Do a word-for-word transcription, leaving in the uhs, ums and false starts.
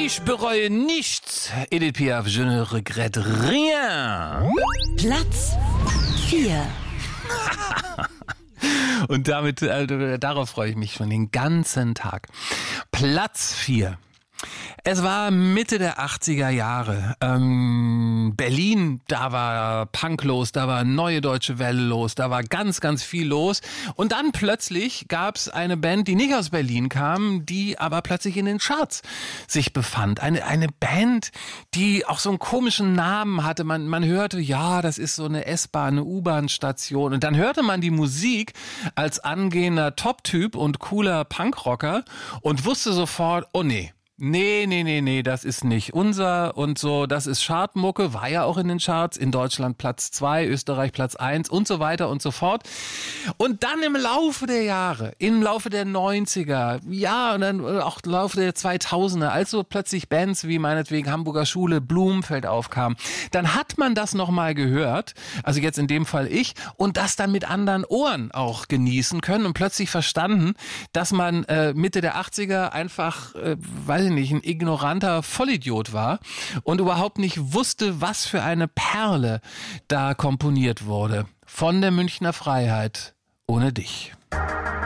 Ich bereue nichts. Edith Piaf, je ne regrette rien. Platz vier. Und damit, äh, darauf freue ich mich schon den ganzen Tag. Platz vier. Es war Mitte der achtziger Jahre. Ähm, Berlin, da war Punk los, da war Neue Deutsche Welle los, da war ganz, ganz viel los. Und dann plötzlich gab es eine Band, die nicht aus Berlin kam, die aber plötzlich in den Charts sich befand. Eine, eine Band, die auch so einen komischen Namen hatte. Man, man hörte, ja, das ist so eine S-Bahn, eine U-Bahn-Station. Und dann hörte man die Musik als angehender Top-Typ und cooler Punkrocker und wusste sofort, oh nee. Nee, nee, nee, nee, das ist nicht unser und so, das ist Chartmucke, war ja auch in den Charts, in Deutschland Platz zwei, Österreich Platz eins und so weiter und so fort. Und dann im Laufe der Jahre, im Laufe der neunziger, ja, und dann auch im Laufe der zweitausender, als so plötzlich Bands wie meinetwegen Hamburger Schule, Blumenfeld aufkamen, dann hat man das nochmal gehört, also jetzt in dem Fall ich, und das dann mit anderen Ohren auch genießen können und plötzlich verstanden, dass man äh, Mitte der achtziger einfach, äh, weiß ich nicht, ein ignoranter Vollidiot war und überhaupt nicht wusste, was für eine Perle da komponiert wurde. Von der Münchner Freiheit ohne dich.